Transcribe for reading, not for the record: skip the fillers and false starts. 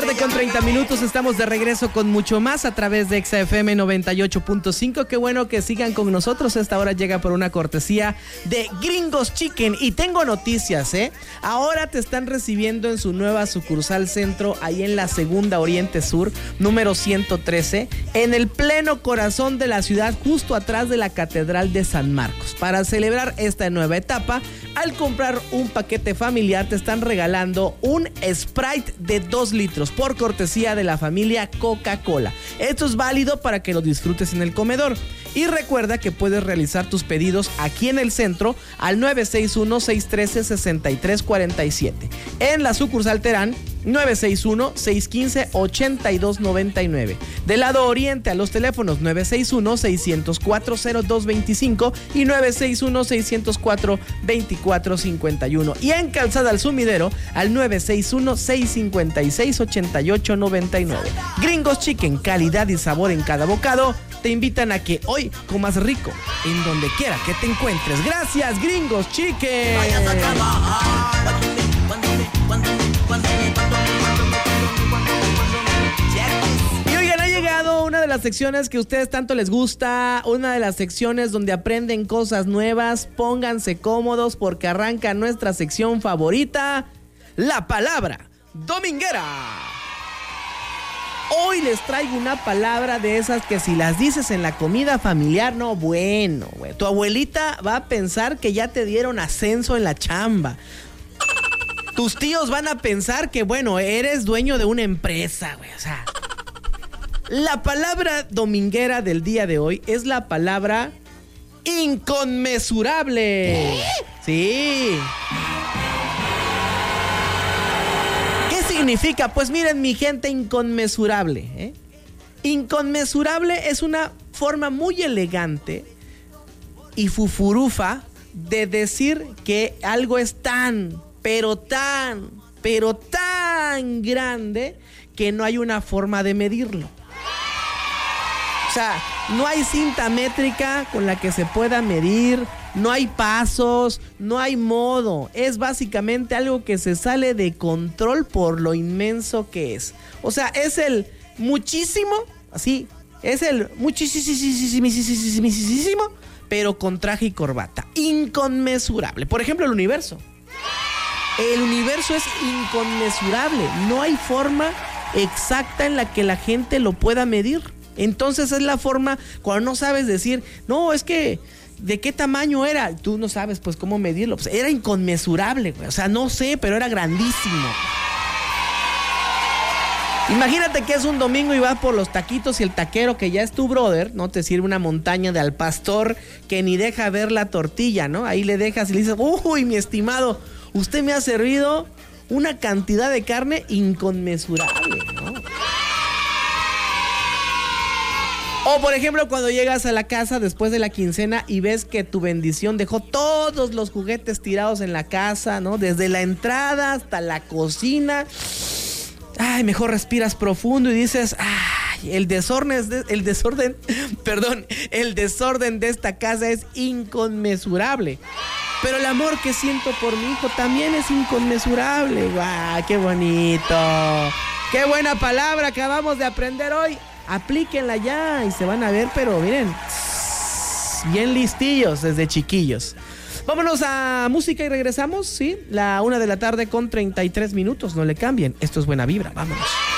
tarde con 30 minutos, estamos de regreso con mucho más a través de XFM 98.5. Qué bueno que sigan con nosotros. Esta hora llega por una cortesía de Gringos Chicken. Y tengo noticias, ahora te están recibiendo en su nueva sucursal centro, ahí en la Segunda Oriente Sur, número 113, en el pleno corazón de la ciudad, justo atrás de la Catedral de San Marcos. Para celebrar esta nueva etapa, al comprar un paquete familiar te están regalando un Sprite de 2 litros por cortesía de la familia Coca-Cola. Esto es válido para que lo disfrutes en el comedor. Y recuerda que puedes realizar tus pedidos aquí en el centro al 961-613-6347. En la sucursal Terán, 961-615-8299. Del lado oriente a los teléfonos 961-604-0225 y 961-604-2451. Y en Calzada al Sumidero al 961-656-8899. Gringos Chicken, calidad y sabor en cada bocado, te invitan a que hoy comas rico en donde quiera que te encuentres. Gracias, Gringos Chicken. Y oigan, ha llegado una de las secciones que a ustedes tanto les gusta, una de las secciones donde aprenden cosas nuevas. Pónganse cómodos porque arranca nuestra sección favorita, la palabra dominguera. Hoy les traigo una palabra de esas que si las dices en la comida familiar, no, bueno, güey, tu abuelita va a pensar que ya te dieron ascenso en la chamba. Tus tíos van a pensar que, bueno, eres dueño de una empresa, güey, o sea. La palabra dominguera del día de hoy es la palabra inconmensurable. Sí. Significa, pues miren, mi gente, inconmensurable, Inconmensurable es una forma muy elegante y fufurufa de decir que algo es tan grande que no hay una forma de medirlo. O sea, no hay cinta métrica con la que se pueda medir, no hay pasos, no hay modo. Es básicamente algo que se sale de control por lo inmenso que es. O sea, es el muchísimo, así, es el muchísimo, pero con traje y corbata. Inconmensurable. Por ejemplo, el universo. El universo es inconmensurable. No hay forma exacta en la que la gente lo pueda medir. Entonces es la forma cuando no sabes decir, no, es que ¿de qué tamaño era? Tú no sabes pues cómo medirlo. Pues era inconmensurable, güey. O sea, no sé, pero era grandísimo. Imagínate que es un domingo y vas por los taquitos y el taquero, que ya es tu brother, ¿no? Te sirve una montaña de al pastor que ni deja ver la tortilla, ¿no? Ahí le dejas y le dices, uy, mi estimado, usted me ha servido una cantidad de carne inconmensurable, ¿no? O por ejemplo, cuando llegas a la casa después de la quincena y ves que tu bendición dejó todos los juguetes tirados en la casa, ¿no? Desde la entrada hasta la cocina. Ay, mejor respiras profundo y dices, ay, el desorden de esta casa es inconmensurable. Pero el amor que siento por mi hijo también es inconmensurable. ¡Guau! ¡Qué bonito! ¡Qué buena palabra acabamos de aprender hoy! Aplíquenla ya y se van a ver, pero miren, bien listillos desde chiquillos. Vámonos a música y regresamos, ¿sí? 1:00 p.m. con 33 minutos. No le cambien, esto es Buena Vibra, vámonos.